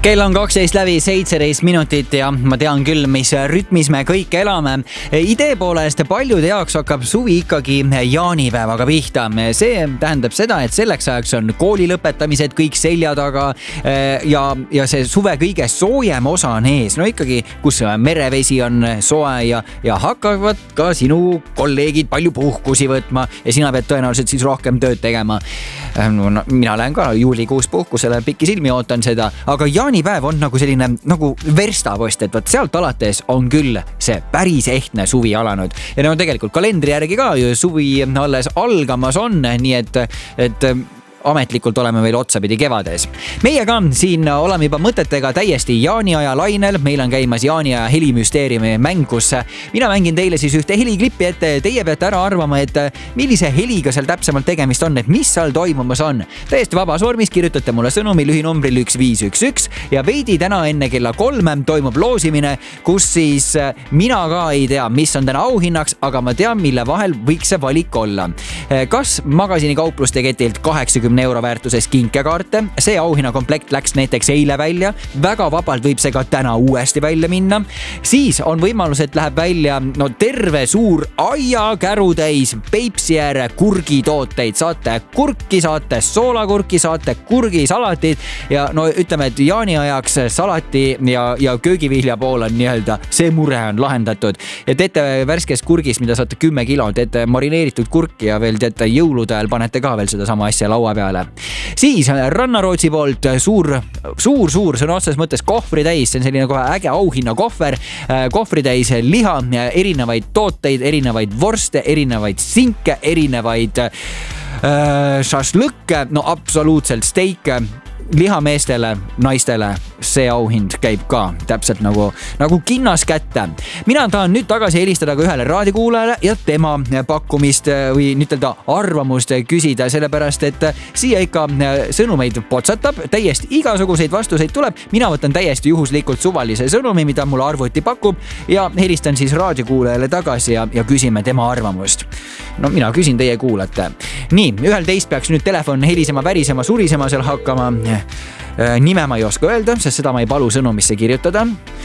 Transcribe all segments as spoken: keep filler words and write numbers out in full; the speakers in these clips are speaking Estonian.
Kell on kaksteist läbi seitseteist minutit ja ma tean küll, mis rütmis me kõik elame. Idee poolest paljude jaoks hakkab suvi ikkagi jaanipäevaga pihta. See tähendab seda, et selleks ajaks on kooli lõpetamised kõik selja taga ja, ja see suve kõige soojem osa on ees. No ikkagi, kus merevesi on soe ja, ja hakkavad ka sinu kolleegid palju puhkusi võtma ja sina pead tõenäoliselt siis rohkem tööd tegema. No, mina lähen ka juulikuus puhkusele, pikki silmi ootan seda, aga jaanipäev on nagu selline nagu verstapost, et võt sealt alates on küll see päris ehtne suvi alanud. Ja no tegelikult kalendri järgi ka ju suvi alles algamas on, nii et, et ametlikult oleme veel otsapidi kevades. Meie ka siin oleme juba mõtetega täiesti jaaniaja lainel. Meil on käimas jaaniaja helimüsteeriumi mäng, kus mina mängin teile siis ühte heliklippi ette. Teie peate ära arvama, et millise heliga seal täpsemalt tegemist on, et mis seal toimumas on. Täiesti vabas vormis kirjutate mulle sõnumi lühinumbril üks viis üks üks ja veidi täna enne kella kolme toimub loosimine, kus siis mina ka ei tea, mis on täna auhinnaks, aga ma tean, mille vahel võiks see valik olla. Kas magasini kaupluste ketilt kaheksakümmend euro väärtuses kinkekaarte. See auhinnakomplekt läks näiteks eile välja. Väga vabalt võib see ka täna uuesti välja minna. Siis on võimalus, et läheb välja no, terve suur aiakärutäis Peipsiääre kurgitooteid. Saate kurki, saate soolakurki, saate kurgisalatit ja no ütleme, et jaaniajaks salati ja, ja köögivilja pool on nii-öelda see mure on lahendatud. Ja teete värskes kurgis, mida saate kümme kilo, teete marineeritud kurki ja veel teete jõulude ajal panete ka veel seda sama asja laua peale. Siis Rannarootsi poolt suur, suur, suur, see on otses mõttes kohvritäis, see on selline kohe äge auhinna kohver, kohvritäis liha, erinevaid tooteid, erinevaid vorste, erinevaid sinke, erinevaid äh, šašlõkke, no absoluutselt steike. Lihameestele, naistele see auhind käib ka täpselt nagu, nagu kinnas kätte. Mina tahan nüüd tagasi helistada ka ühele raadikuulajale ja tema pakkumist või nüütelda arvamust küsida, sellepärast et siia ikka sõnumeid potsatab, täiesti igasuguseid vastuseid tuleb. Mina võtan täiesti juhuslikult suvalise sõnumi, mida mulle arvuti pakub ja helistan siis raadikuulajale tagasi ja, ja küsime tema arvamust. No mina küsin, teie kuulate. Nii, ühel teist peaks nüüd telefon helisema, värisema, surisema seal hakkama. Nime ma ei oska öelda, sest seda ma ei palu sõnumisse kirjutada.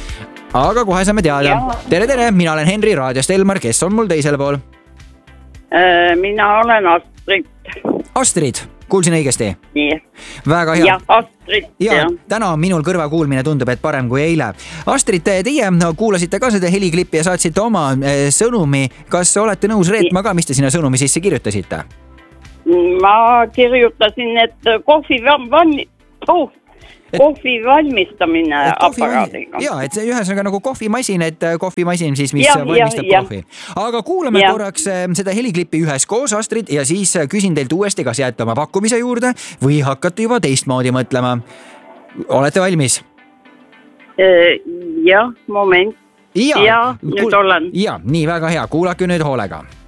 Aga kohe saame teada. Tere, tere, mina olen Henri raadiost Elmar, kes on mul teisel pool? Mina olen Astrid. Astrid, kuulsin õigesti? Nii. Väga hea. Ja, Astrid. Ja, täna minul kõrva kuulmine tundub, et parem kui eile. Astrid, teie no, kuulasite ka seda heliklippi ja saatsite oma eh, sõnumi. Kas olete nõus reetma ka, mis te sinna sõnumi sisse kirjutasite? Ma kirjutasin, et kohvi, valmi... oh, kohvi valmistamine kohvi aparaadiga. Jaa, et see ühesõnaga nagu kohvimasin, et kohvimasin siis, mis ja, valmistab ja, kohvi. Aga kuulame ja. korraks seda heliklippi ühes koos, Astrid, ja siis küsin teilt uuesti, kas jääte oma pakkumise juurde või hakkate juba teistmoodi mõtlema. Olete valmis? Jah, moment. Ja, ja nüüd kuul... olen. Ja, nii väga hea. Kuulake nüüd hoolega.